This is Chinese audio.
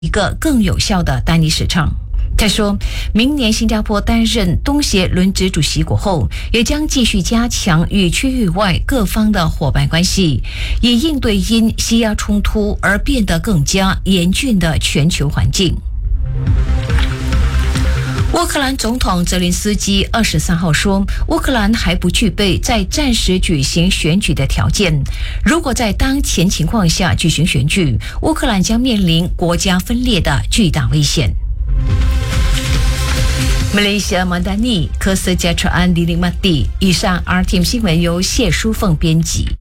一个更有效的单一市场。他说，明年新加坡担任东协轮值主席国后，也将继续加强与区域外各方的伙伴关系，以应对因西亚冲突而变得更加严峻的全球环境。乌克兰总统泽连斯基23号说，乌克兰还不具备在暂时举行选举的条件。如果在当前情况下举行选举，乌克兰将面临国家分裂的巨大危险。马来西亚曼达尼科斯加车安迪林马蒂。以上 RTM 新闻由谢淑凤编辑。